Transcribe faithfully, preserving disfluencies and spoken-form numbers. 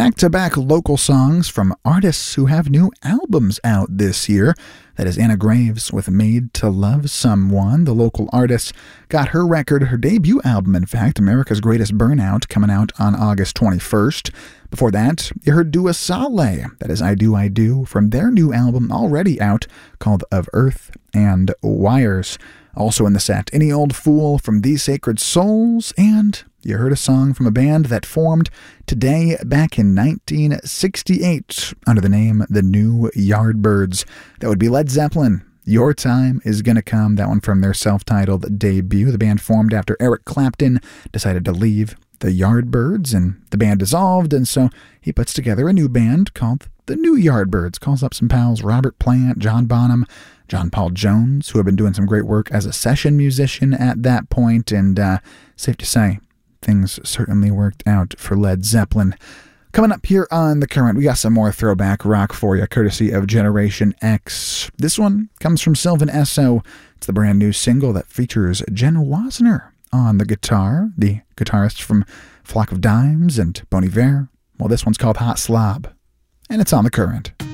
back-to-back local songs from artists who have new albums out this year. That is Anna Graves with Made to Love Someone. The local artist got her record, her debut album, in fact, America's Greatest Burnout, coming out on August twenty-first. Before that, you heard Dua Saleh, that is I Do, I Do, from their new album already out called Of Earth and Wires. Also in the set, Any Old Fool from These Sacred Souls, and you heard a song from a band that formed today back in nineteen sixty-eight under the name The New Yardbirds. That would be Led Zeppelin. Your Time Is Gonna Come, that one from their self-titled debut. The band formed after Eric Clapton decided to leave the Yardbirds, and the band dissolved, and so he puts together a new band called The New Yardbirds. Calls up some pals, Robert Plant, John Bonham, John Paul Jones, who have been doing some great work as a session musician at that point, and uh, safe to say, things certainly worked out for Led Zeppelin. Coming up here on The Current, we got some more throwback rock for you, courtesy of Generation X. This one comes from Sylvan Esso. It's the brand new single that features Jen Wasner on the guitar, the guitarist from Flock of Dimes and Bon Iver. Well, this one's called Hot Slob, and it's on The Current.